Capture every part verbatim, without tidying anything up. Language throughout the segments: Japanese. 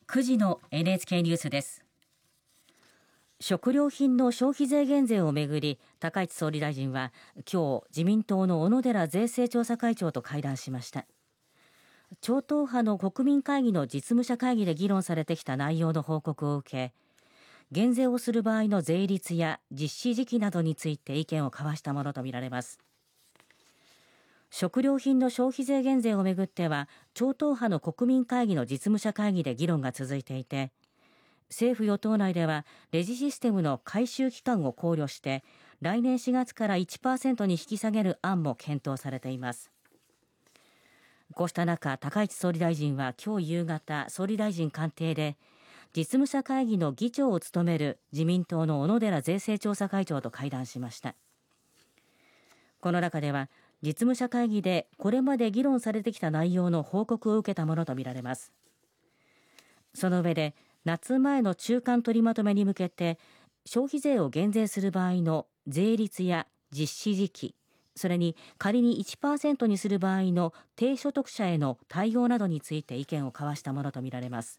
くじの エヌエイチケー ニュースです。食料品の消費税減税をめぐり、高市総理大臣は今日自民党の小野寺税制調査会長と会談しました。超党派の国民会議の実務者会議で議論されてきた内容の報告を受け、減税をする場合の税率や実施時期などについて意見を交わしたものとみられます。食料品の消費税減税をめぐっては、超党派の国民会議の実務者会議で議論が続いていて、政府与党内ではレジシステムの回収期間を考慮して来年しがつから いちパーセント に引き下げる案も検討されています。こうした中、高市総理大臣は今日夕方、総理大臣官邸で実務者会議の議長を務める自民党の小野寺税制調査会長と会談しました。この中では実務者会議でこれまで議論されてきた内容の報告を受けたものとみられます。その上で夏前の中間取りまとめに向けて消費税を減税する場合の税率や実施時期、それに仮に いちパーセント にする場合の低所得者への対応などについて意見を交わしたものとみられます。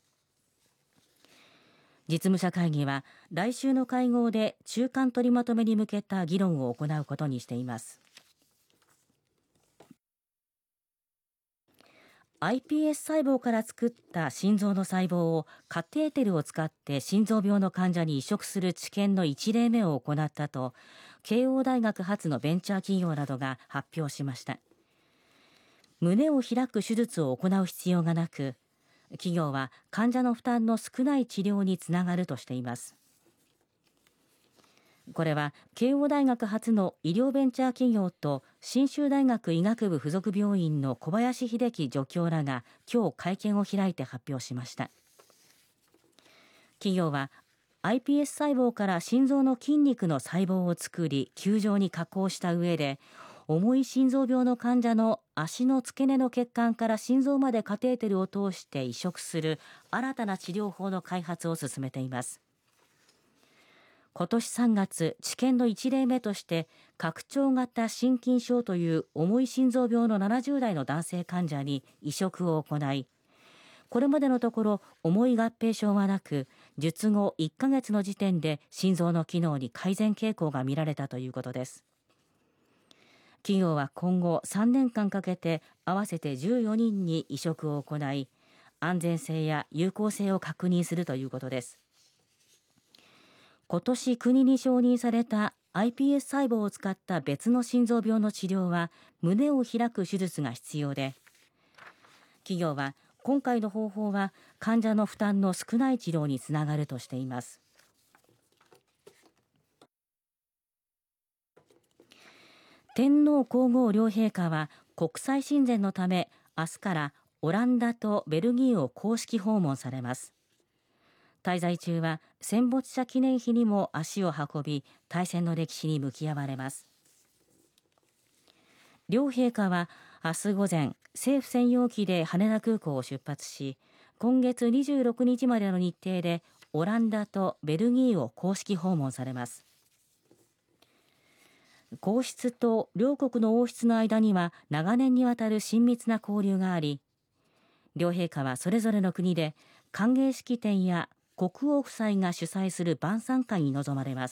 実務者会議は来週の会合で中間取りまとめに向けた議論を行うことにしています。iPS 細胞から作った心臓の細胞をカテーテルを使って心臓病の患者に移植する治験のいち例目を行ったと、慶応大学発のベンチャー企業などが発表しました。胸を開く手術を行う必要がなく、企業は患者の負担の少ない治療につながるとしています。これは慶応大学発の医療ベンチャー企業と信州大学医学部附属病院の小林秀樹助教らが今日会見を開いて発表しました。企業は iPS 細胞から心臓の筋肉の細胞を作り球状に加工した上で、重い心臓病の患者の足の付け根の血管から心臓までカテーテルを通して移植する新たな治療法の開発を進めています。今年さんがつ、治験のいち例目として拡張型心筋症という重い心臓病のななじゅう代の男性患者に移植を行い、これまでのところ重い合併症はなく、術後いっかげつの時点で心臓の機能に改善傾向が見られたということです。企業は今後さんねんかんかけて合わせてじゅうよにんに移植を行い、安全性や有効性を確認するということです。今年国に承認された iPS 細胞を使った別の心臓病の治療は胸を開く手術が必要で、企業は今回の方法は患者の負担の少ない治療につながるとしています。天皇皇后両陛下は国際親善のため明日からオランダとベルギーを公式訪問されます。滞在中は戦没者記念碑にも足を運び、大戦の歴史に向き合われます。両陛下は明日午前、政府専用機で羽田空港を出発し、今月にじゅうろくにちまでの日程でオランダとベルギーを公式訪問されます。皇室と両国の王室の間には長年にわたる親密な交流があり、両陛下はそれぞれの国で歓迎式典や国王夫妻が主催する晩餐会に臨まれます。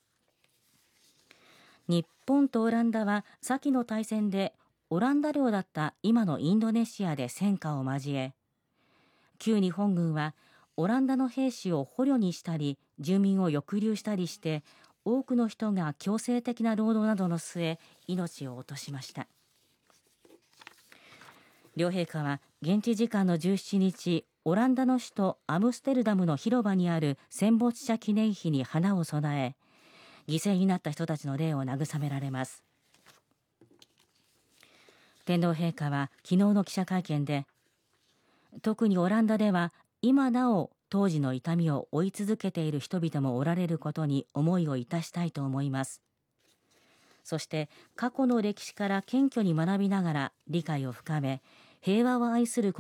日本とオランダは先の大戦でオランダ領だった今のインドネシアで戦火を交え、旧日本軍はオランダの兵士を捕虜にしたり住民を抑留したりして多くの人が強制的な労働などの末命を落としました。両陛下は現地時間のじゅうしちにち、オランダの首都アムステルダムの広場にある戦没者記念碑に花を供え、犠牲になった人たちの霊を慰められます。天皇陛下は昨日の記者会見で、特にオランダでは今なお当時の痛みを追い続けている人々もおられることに思いを致したいと思います。そして過去の歴史から謙虚に学びながら理解を深め、平和を愛する